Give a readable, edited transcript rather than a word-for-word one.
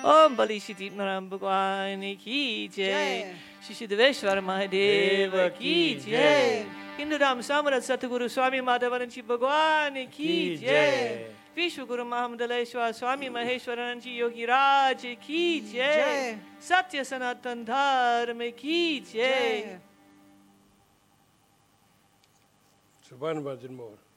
ओम बलि सिद्धिनारायण भगवान की जय। श्री सिद्धेश्वर महादेव की जय। हिंदू राम समर्थ सतगुरु स्वामी माधवानंद जी भगवान की जय। विश्व गुरु महामंडलेश्वर स्वामी महेश्वरानंद जी योगी राज की जय। सत्य सनातन धर्म की जय। Subhan Bhajan Mohan.